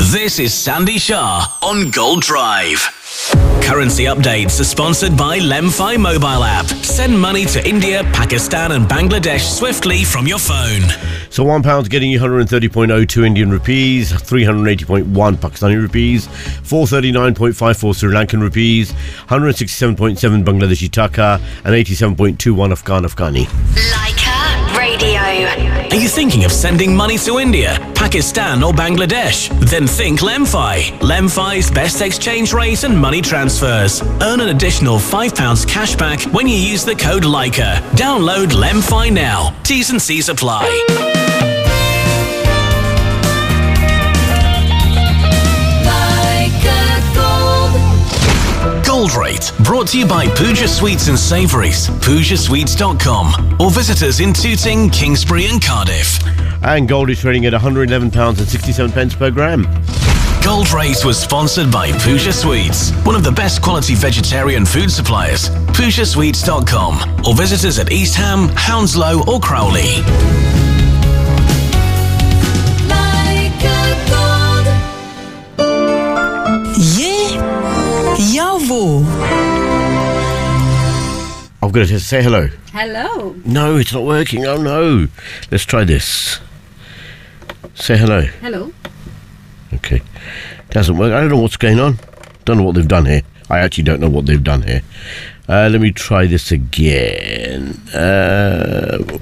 This is Sandy Shah on Gold Drive. Currency updates are sponsored by Lemfi mobile app. Send money to India, Pakistan and Bangladesh swiftly from your phone. So £1 getting you 130.02 Indian rupees, 380.1 Pakistani rupees, 439.54 Sri Lankan rupees, 167.7 Bangladeshi taka and 87.21 Afghani. Leica Radio. Are you thinking of sending money to India, Pakistan or Bangladesh? Then think Lemfi. Lemfi's best exchange rate and money transfers. Earn an additional £5 cash back when you use the code Leica. Download Lemfi now. T's and C's apply. Gold Rate, brought to you by Pooja Sweets and Savouries, PoojaSweets.com, or visit us in Tooting, Kingsbury and Cardiff. And gold is trading at £111.67 per gram. Gold Rate was sponsored by Pooja Sweets, one of the best quality vegetarian food suppliers. PoojaSweets.com, or visit us at East Ham, Hounslow or Crowley. I've got to say hello. Hello. No, it's not working. Oh no. Let's try this. Say hello. Hello. Okay. Doesn't work. I don't know what's going on. Don't know what they've done here. I actually don't know what they've done here. Let me try this again. Hello.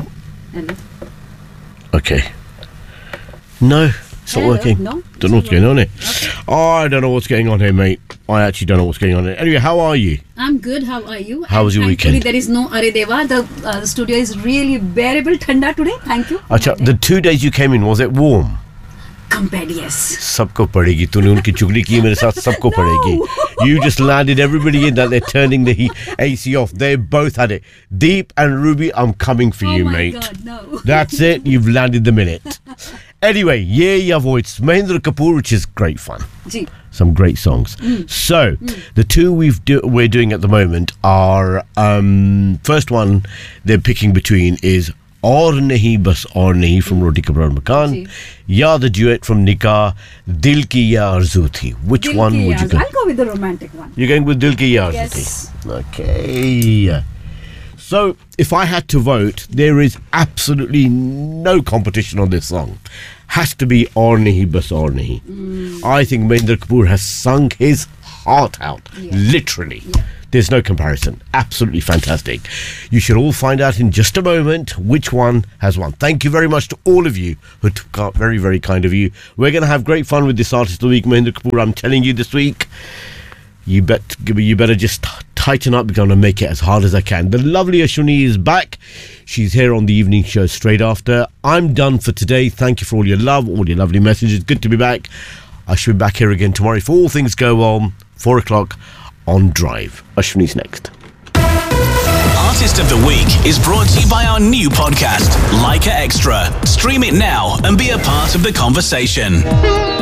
Okay. No, it's not working. No. Don't know what's going on here. Okay. Oh, I don't know what's going on here, mate. I actually don't know what's going on here. Anyway, how are you? I'm good. How are you? How was your weekend? There is no Are Deva. The studio is really bearable thanda today. Thank you. Achha, the 2 days you came in, was it warm? Compared, yes. सबको पड़ेगी तूने उनकी चुगली की मेरे साथ सबको पड़ेगी. You just landed everybody in that they're turning the AC off. They both had it. Deep and Ruby, I'm coming for you, mate. Oh my God, no. That's it. You've landed the minute. Anyway, yeah, your voice, Mahendra Kapoor, which is great fun. Ji. Some great songs. So, the two we're doing at the moment are, first one they're picking between is Aur Nahi Bas Aur Nahi from Roti Kapda Makan, ya the duet from Nikah, Dil Ki Ya Arzu Thi. Which Dil one Ki would you go? I'll go with the romantic one. You're going with Dil Ki Ya Arzu Yes. Thi. Okay. So, if I had to vote, there is absolutely no competition on this song. Has to be Aur Nahi Bas Aur Nahi. I think Mahendra Kapoor has sung his heart out, literally. Yeah. There's no comparison. Absolutely fantastic. You should all find out in just a moment which one has won. Thank you very much to all of you who took out. Very, very kind of you. We're going to have great fun with this Artist of the Week, Mahendra Kapoor. I'm telling you this week, you better just tighten up. We're going to make it as hard as I can. The lovely Ashwini is back. She's here on the evening show straight after. I'm done for today. Thank you for all your love, all your lovely messages. Good to be back. I should be back here again tomorrow if all things go well. 4 o'clock on Drive. Ashwini's next. Artist of the Week is brought to you by our new podcast, Leica Extra. Stream it now and be a part of the conversation.